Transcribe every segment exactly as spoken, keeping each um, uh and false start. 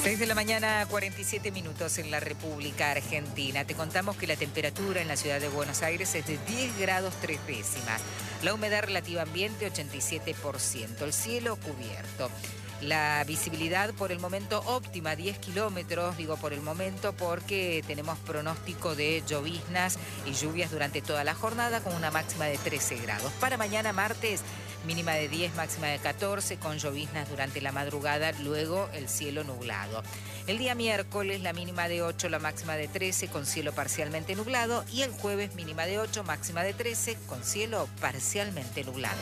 seis de la mañana, cuarenta y siete minutos en la República Argentina. Te contamos que la temperatura en la ciudad de Buenos Aires es de diez grados tres décimas. La humedad relativa ambiente ochenta y siete por ciento. El cielo cubierto. La visibilidad por el momento óptima, diez kilómetros, digo por el momento porque tenemos pronóstico de lloviznas y lluvias durante toda la jornada con una máxima de trece grados. Para mañana martes, mínima de diez, máxima de catorce, con lloviznas durante la madrugada, luego el cielo nublado. El día miércoles, la mínima de ocho, la máxima de trece, con cielo parcialmente nublado, y el jueves, mínima de ocho, máxima de trece, con cielo parcialmente nublado.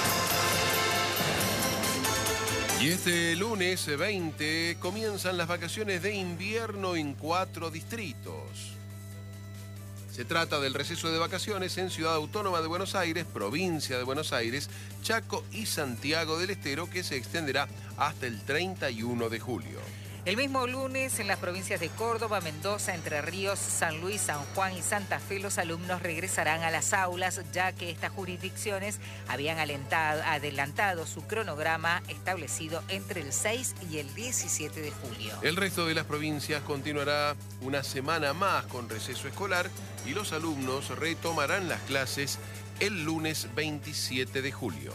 Y este lunes veinte comienzan las vacaciones de invierno en cuatro distritos. Se trata del receso de vacaciones en Ciudad Autónoma de Buenos Aires, Provincia de Buenos Aires, Chaco y Santiago del Estero, que se extenderá hasta el treinta y uno de julio. El mismo lunes, en las provincias de Córdoba, Mendoza, Entre Ríos, San Luis, San Juan y Santa Fe, los alumnos regresarán a las aulas, ya que estas jurisdicciones habían alentado, adelantado su cronograma establecido entre el seis y el diecisiete de julio. El resto de las provincias continuará una semana más con receso escolar y los alumnos retomarán las clases el lunes veintisiete de julio.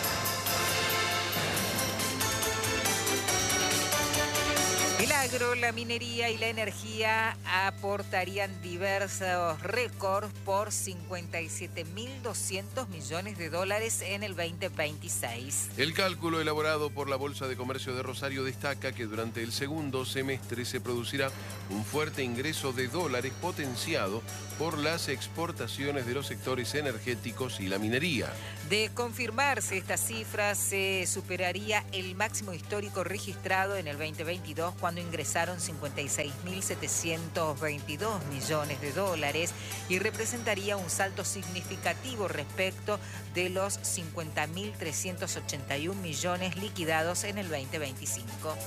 El agro, la minería y la energía aportarían diversos récords por cincuenta y siete mil doscientos millones de dólares en el veinte veintiséis. El cálculo elaborado por la Bolsa de Comercio de Rosario destaca que durante el segundo semestre se producirá un fuerte ingreso de dólares potenciado por las exportaciones de los sectores energéticos y la minería. De confirmarse esta cifra, se superaría el máximo histórico registrado en el veinte veintidós, cuando ingresaron cincuenta y seis mil setecientos veintidós millones de dólares, y representaría un salto significativo respecto de los cincuenta mil trescientos ochenta y un millones liquidados en el veinte veinticinco.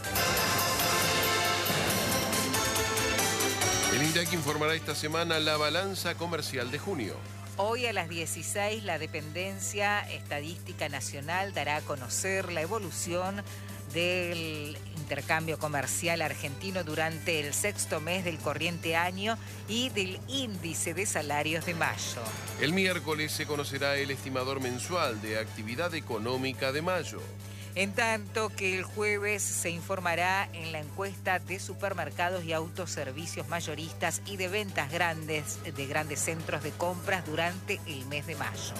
El INDEC informará esta semana la balanza comercial de junio. Hoy a las dieciséis, la Dependencia Estadística Nacional dará a conocer la evolución del intercambio comercial argentino durante el sexto mes del corriente año y del índice de salarios de mayo. El miércoles se conocerá el estimador mensual de actividad económica de mayo. En tanto que el jueves se informará en la encuesta de supermercados y autoservicios mayoristas y de ventas grandes de grandes centros de compras durante el mes de mayo.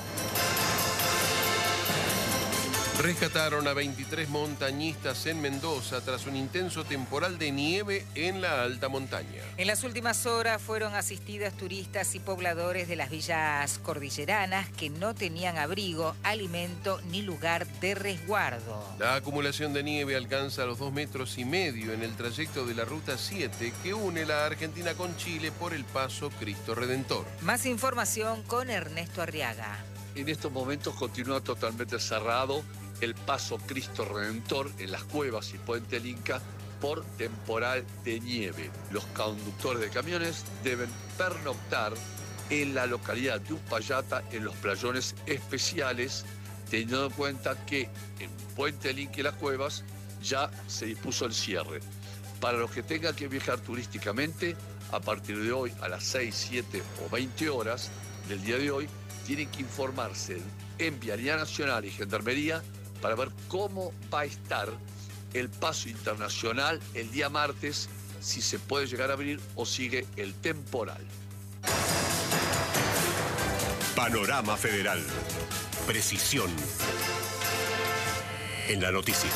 Rescataron a veintitrés montañistas en Mendoza tras un intenso temporal de nieve en la alta montaña. En las últimas horas fueron asistidas turistas y pobladores de las villas cordilleranas que no tenían abrigo, alimento ni lugar de resguardo. La acumulación de nieve alcanza los dos metros y medio en el trayecto de la Ruta siete que une la Argentina con Chile por el Paso Cristo Redentor. Más información con Ernesto Arriaga. En estos momentos continúa totalmente cerrado el Paso Cristo Redentor en las Cuevas y Puente El Inca por temporal de nieve. Los conductores de camiones deben pernoctar en la localidad de Uspallata en los playones especiales, teniendo en cuenta que en Puente El Inca y las Cuevas ya se dispuso el cierre. Para los que tengan que viajar turísticamente, a partir de hoy a las seis, siete o veinte horas del día de hoy, tienen que informarse en Vialidad Nacional y Gendarmería para ver cómo va a estar el paso internacional el día martes, si se puede llegar a abrir o sigue el temporal. Panorama Federal. Precisión en la noticia.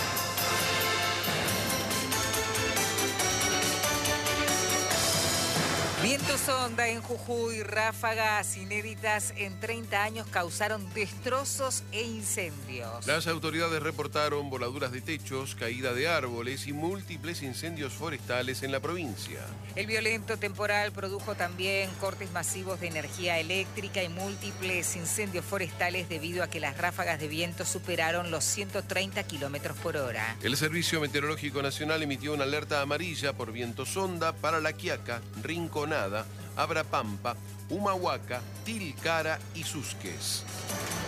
Vientos onda en Jujuy, ráfagas inéditas en treinta años causaron destrozos e incendios. Las autoridades reportaron voladuras de techos, caída de árboles y múltiples incendios forestales en la provincia. El violento temporal produjo también cortes masivos de energía eléctrica y múltiples incendios forestales debido a que las ráfagas de viento superaron los ciento treinta kilómetros por hora. El Servicio Meteorológico Nacional emitió una alerta amarilla por vientos onda para La Quiaca, Rinconada, Abrapampa, Humahuaca, Tilcara y Susques.